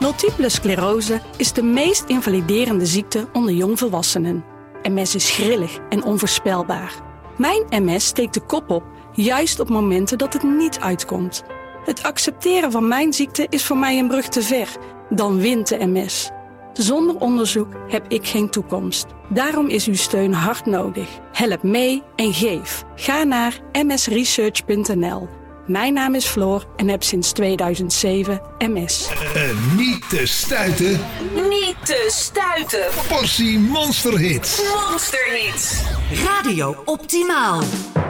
Multiple sclerose is de meest invaliderende ziekte onder jongvolwassenen. MS is grillig en onvoorspelbaar. Mijn MS steekt de kop op, juist op momenten dat het niet uitkomt. Het accepteren van mijn ziekte is voor mij een brug te ver. Dan wint de MS. Zonder onderzoek heb ik geen toekomst. Daarom is uw steun hard nodig. Help mee en geef. Ga naar msresearch.nl. Mijn naam is Floor en heb sinds 2007 MS. Niet te stuiten. Niet te stuiten. Portie monsterhits. Monsterhits. Radio Optimaal.